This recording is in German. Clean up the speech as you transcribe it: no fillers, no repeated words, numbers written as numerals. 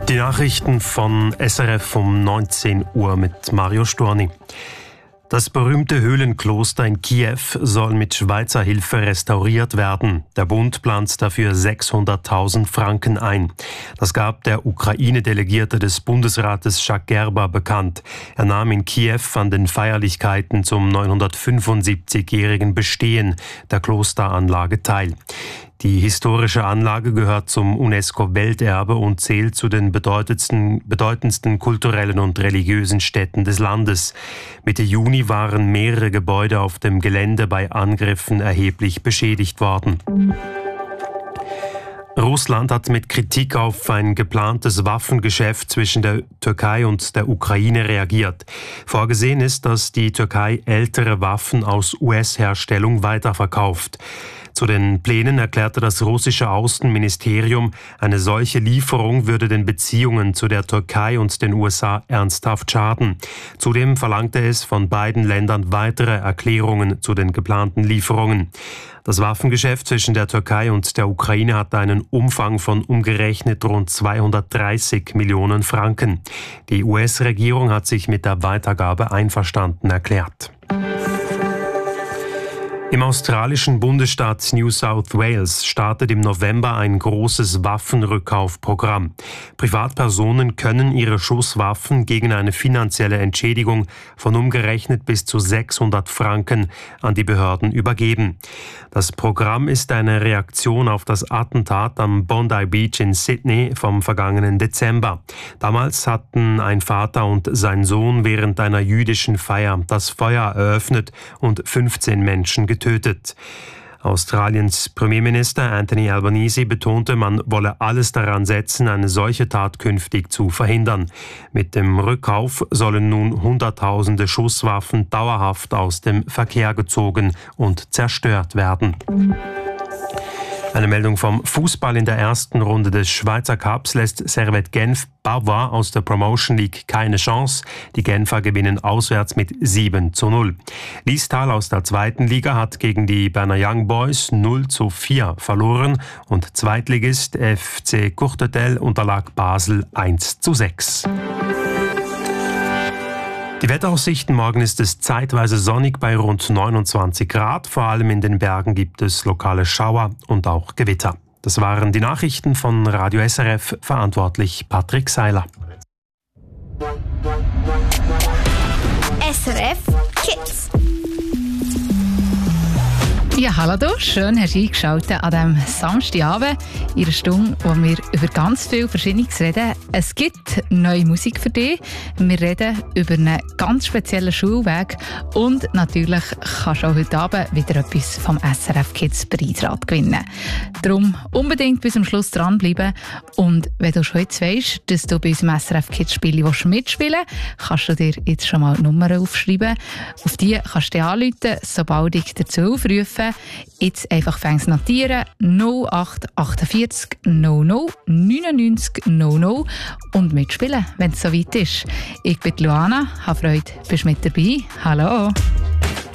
Die Nachrichten von SRF um 19 Uhr mit Mario Storni. Das berühmte Höhlenkloster in Kiew soll mit Schweizer Hilfe restauriert werden. Der Bund plant dafür 600.000 Franken ein. Das gab der Ukraine-Delegierte des Bundesrates Jacques Gerber bekannt. Er nahm in Kiew an den Feierlichkeiten zum 975-jährigen Bestehen der Klosteranlage teil. Die historische Anlage gehört zum UNESCO-Welterbe und zählt zu den bedeutendsten kulturellen und religiösen Stätten des Landes. Mitte Juni waren mehrere Gebäude auf dem Gelände bei Angriffen erheblich beschädigt worden. Russland hat mit Kritik auf ein geplantes Waffengeschäft zwischen der Türkei und der Ukraine reagiert. Vorgesehen ist, dass die Türkei ältere Waffen aus US-Herstellung weiterverkauft. Zu den Plänen erklärte das russische Außenministerium, eine solche Lieferung würde den Beziehungen zu der Türkei und den USA ernsthaft schaden. Zudem verlangte es von beiden Ländern weitere Erklärungen zu den geplanten Lieferungen. Das Waffengeschäft zwischen der Türkei und der Ukraine hat einen Umfang von umgerechnet rund 230 Millionen Franken. Die US-Regierung hat sich mit der Weitergabe einverstanden erklärt. Im australischen Bundesstaat New South Wales startet im November ein großes Waffenrückkaufprogramm. Privatpersonen können ihre Schusswaffen gegen eine finanzielle Entschädigung von umgerechnet bis zu 600 Franken an die Behörden übergeben. Das Programm ist eine Reaktion auf das Attentat am Bondi Beach in Sydney vom vergangenen Dezember. Damals hatten ein Vater und sein Sohn während einer jüdischen Feier das Feuer eröffnet und 15 Menschen getötet. Australiens Premierminister Anthony Albanese betonte, man wolle alles daran setzen, eine solche Tat künftig zu verhindern. Mit dem Rückkauf sollen nun Hunderttausende Schusswaffen dauerhaft aus dem Verkehr gezogen und zerstört werden. Eine Meldung vom Fußball: in der ersten Runde des Schweizer Cups lässt Servette Genf Bavois aus der Promotion League keine Chance. Die Genfer gewinnen auswärts mit 7:0. Liestal aus der zweiten Liga hat gegen die Berner Young Boys 0:4 verloren und Zweitligist FC Courtetel unterlag Basel 1:6. Die Wetteraussichten: morgen ist es zeitweise sonnig bei rund 29 Grad. Vor allem in den Bergen gibt es lokale Schauer und auch Gewitter. Das waren die Nachrichten von Radio SRF, verantwortlich Patrick Seiler. SRF Kids. Ja, hallo du, schön hast du eingeschaltet an diesem Samstagabend in einer Stunde, wo wir über ganz viel Verschiedenes reden. Es gibt neue Musik für dich, wir reden über einen ganz speziellen Schulweg und natürlich kannst du auch heute Abend wieder etwas vom SRF Kids Preisrad gewinnen. Darum unbedingt bis zum Schluss dranbleiben und wenn du schon jetzt weisst, dass du bei unserem SRF Kids Spiel mitspielen willst, kannst du dir jetzt schon mal die Nummer aufschreiben. Auf die kannst du dich anrufen, sobald ich dazu aufrufe. Jetzt einfach fängst notieren 0848 00 99 00 und mitspielen, wenn es soweit ist. Ich bin Luana, habe Freude, bist mit dabei. Hallo!